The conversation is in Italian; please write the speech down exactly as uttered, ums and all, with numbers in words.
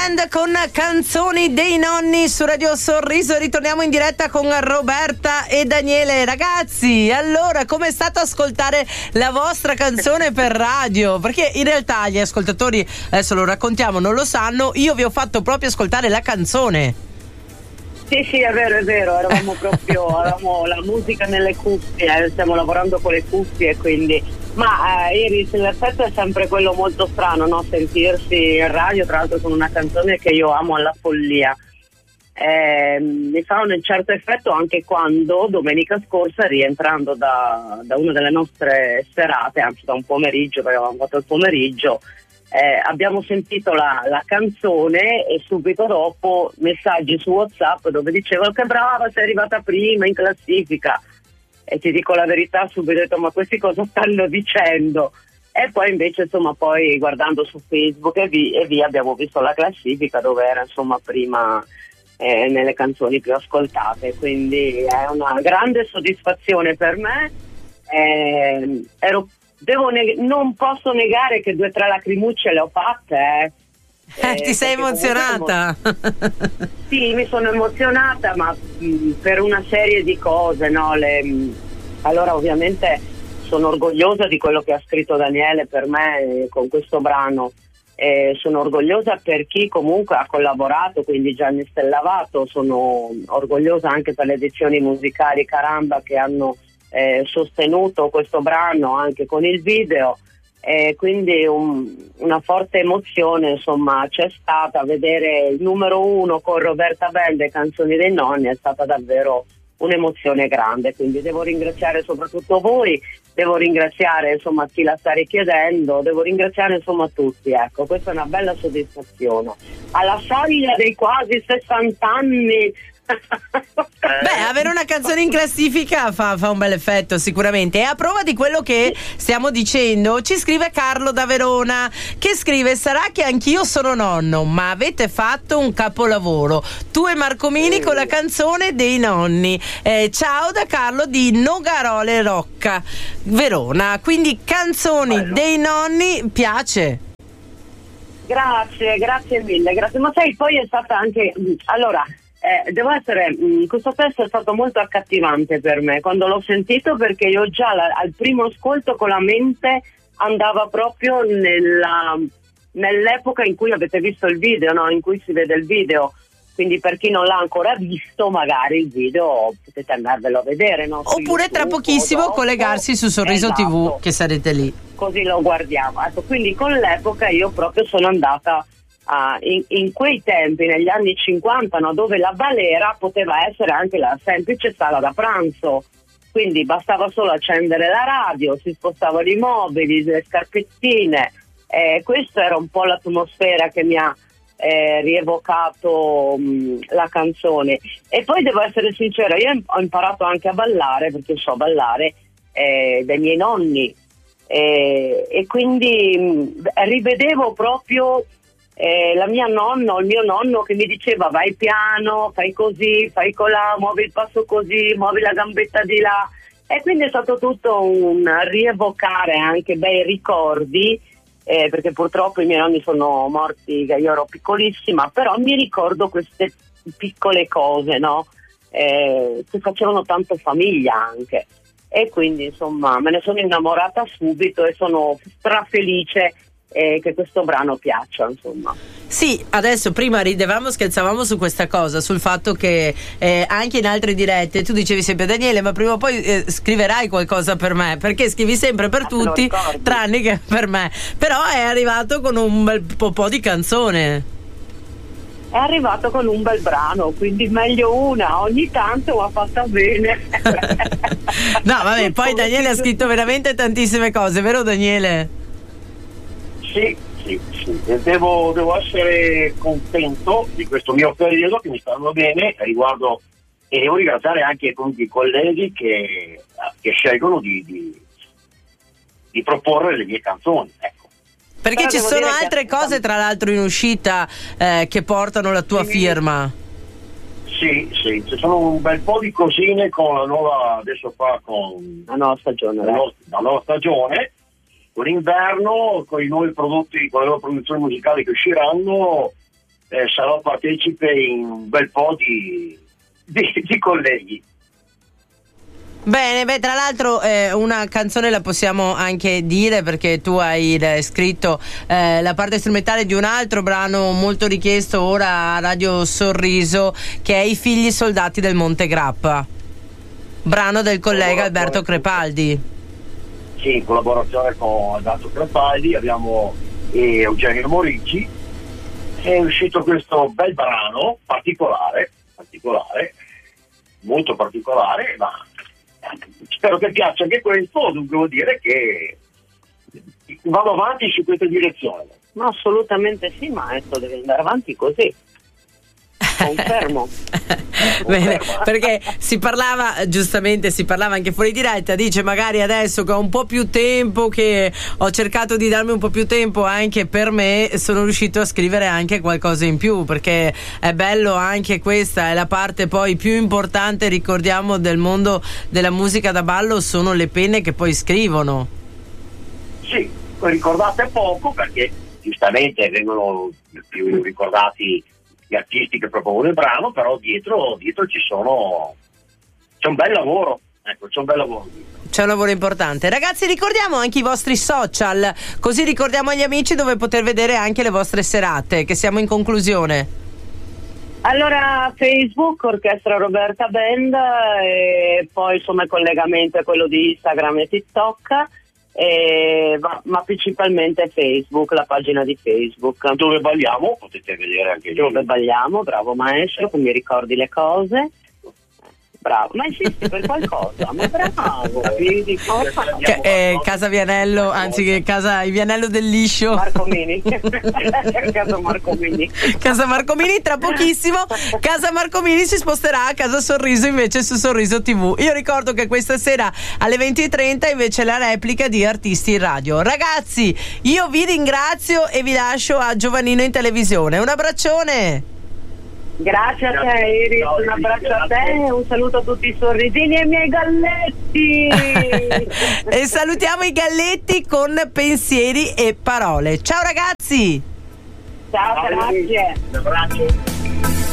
Band con Canzoni dei nonni su Radio Sorriso. Ritorniamo in diretta con Roberta e Daniele. Ragazzi, allora com'è stato ascoltare la vostra canzone per radio? Perché in realtà gli ascoltatori, adesso lo raccontiamo, non lo sanno, io vi ho fatto proprio ascoltare la canzone. Sì, sì, è vero, è vero, eravamo proprio, avevamo la musica nelle cuffie, stiamo lavorando con le cuffie, quindi... Ma eh, Iris, l'effetto è sempre quello molto strano, no? Sentirsi in radio, tra l'altro con una canzone che io amo alla follia. Eh, mi fa un certo effetto anche quando domenica scorsa, rientrando da, da una delle nostre serate, anzi da un pomeriggio, perché avevamo fatto il pomeriggio, eh, abbiamo sentito la, la canzone e subito dopo messaggi su WhatsApp dove dicevano che brava, sei arrivata prima in classifica. E ti dico la verità, subito ho detto ma questi cosa stanno dicendo? E poi invece insomma poi guardando su Facebook e via, e via abbiamo visto la classifica dove era insomma prima eh, nelle canzoni più ascoltate, quindi è una grande soddisfazione per me. Eh, ero, devo neg- non posso negare che due o tre lacrimucce le ho fatte, eh. Eh, ti sei emozionata? Sì, mi sono emozionata, ma mh, per una serie di cose, no? Le, mh, allora ovviamente sono orgogliosa di quello che ha scritto Daniele per me eh, con questo brano. Eh, sono orgogliosa per chi comunque ha collaborato, quindi Gianni Stellavato, sono orgogliosa anche per le edizioni musicali Caramba che hanno eh, sostenuto questo brano anche con il video. E quindi un, una forte emozione insomma c'è stata. Vedere il numero uno con Roberta Band e Canzoni dei nonni è stata davvero un'emozione grande, quindi devo ringraziare soprattutto voi, devo ringraziare insomma chi la sta richiedendo, devo ringraziare insomma tutti, ecco, questa è una bella soddisfazione alla soglia dei quasi sessanta anni. Beh, avere una canzone in classifica fa, fa un bel effetto sicuramente. E a prova di quello che stiamo dicendo ci scrive Carlo da Verona, che scrive: sarà che anch'io sono nonno, ma avete fatto un capolavoro, tu e Marcomini con la canzone dei nonni. eh, ciao da Carlo di Nogarole Rocca, Verona. Quindi Canzoni Bello. dei nonni piace. Grazie, grazie mille, grazie. Ma sai, poi è stata anche allora Eh, devo essere, mh, questo testo è stato molto accattivante per me quando l'ho sentito, perché io già la, al primo ascolto con la mente andava proprio nella, nell'epoca in cui avete visto il video, no? In cui si vede il video, quindi per chi non l'ha ancora visto magari il video potete andarvelo a vedere, no? Su Oppure YouTube, tra pochissimo dopo, collegarsi su Sorriso esatto. tivù, che sarete lì. Così lo guardiamo, ecco, quindi con l'epoca io proprio sono andata Uh, in, in quei tempi, negli anni cinquanta, no, dove la balera poteva essere anche la semplice sala da pranzo, quindi bastava solo accendere la radio, si spostavano i mobili, le scarpettine, eh, questa era un po' l'atmosfera che mi ha eh, rievocato mh, la canzone. E poi devo essere sincera, io ho imparato anche a ballare, perché so ballare eh, dai miei nonni, eh, e quindi mh, rivedevo proprio Eh, la mia nonna o il mio nonno che mi diceva vai piano, fai così, fai colà, muovi il passo così, muovi la gambetta di là, e quindi è stato tutto un rievocare anche bei ricordi, eh, perché purtroppo i miei nonni sono morti che io ero piccolissima, però mi ricordo queste piccole cose, no? Eh, che facevano tanto famiglia anche, e quindi insomma me ne sono innamorata subito e sono strafelice e che questo brano piaccia, insomma. Sì, adesso prima ridevamo, scherzavamo su questa cosa, sul fatto che eh, anche in altre dirette tu dicevi sempre Daniele, ma prima o poi eh, scriverai qualcosa per me, perché scrivi sempre per ah, tutti tranne che per me. Però è arrivato con un bel po', po' di canzone. È arrivato con un bel brano, quindi meglio una, ogni tanto va fatta bene. No, vabbè, poi Daniele ha scritto veramente tantissime cose, vero Daniele? Sì, sì, sì. Devo, devo essere contento di questo mio periodo, che mi stanno bene riguardo, e devo ringraziare anche tutti i colleghi che, che scelgono di, di, di proporre le mie canzoni, ecco. Perché Però ci sono altre che... cose tra l'altro in uscita eh, che portano la tua sì, firma. Sì, sì, ci sono un bel po' di cosine con la nuova, adesso qua con la nuova stagione, la, no, la nuova stagione, con l'inverno, con i nuovi prodotti, con le nuove produzioni musicali che usciranno, eh, sarò partecipe in un bel po' di, di, di colleghi. Bene, beh, tra l'altro eh, una canzone la possiamo anche dire, perché tu hai eh, scritto eh, la parte strumentale di un altro brano molto richiesto ora a Radio Sorriso, che è I figli soldati del Monte Grappa, brano del collega Alberto Crepaldi. Sì, in collaborazione con Alberto Crepaldi abbiamo e Eugenio Morici, è uscito questo bel brano particolare, particolare, molto particolare, ma spero che piaccia anche questo. Dunque vuol dire che vado avanti su questa direzione. Ma assolutamente sì, maestro, deve andare avanti così. Confermo. Bene, perché si parlava, giustamente si parlava anche fuori diretta, dice magari adesso che ho un po' più tempo, che ho cercato di darmi un po' più tempo anche per me, sono riuscito a scrivere anche qualcosa in più, perché è bello, anche questa è la parte poi più importante, ricordiamo, del mondo della musica da ballo, sono le penne che poi scrivono. Sì, ricordate poco, perché giustamente vengono più ricordati gli artisti che propongono il brano, però dietro, dietro ci sono c'è un bel lavoro, ecco, c'è un bel lavoro dietro. C'è un lavoro importante. Ragazzi, ricordiamo anche i vostri social, così ricordiamo agli amici dove poter vedere anche le vostre serate, che siamo in conclusione. Allora, Facebook, Orchestra Roberta Band, e poi insomma il collegamento è quello di Instagram e TikTok. Eh, ma, ma principalmente Facebook, la pagina di Facebook dove balliamo, potete vedere anche lì. Dove balliamo, bravo maestro, che mi ricordi le cose. Bravo, ma insisti per qualcosa, ma bravo. Vedi, cosa? Che, eh, casa Vianello, anzi che casa il Vianello del Liscio. Marco Mini. Casa Marco Mini. Casa Marco Mini, tra pochissimo Casa Marco Mini si sposterà a Casa Sorriso invece su Sorriso tivù. Io ricordo che questa sera alle venti e trenta invece la replica di Artisti in Radio. Ragazzi, io vi ringrazio e vi lascio a Giovannino in televisione. Un abbraccione. Grazie a te Iris, un abbraccio a te, un saluto a tutti i sorrisini e ai miei galletti. E salutiamo i galletti con pensieri e parole. Ciao ragazzi. Ciao, grazie. Un abbraccio.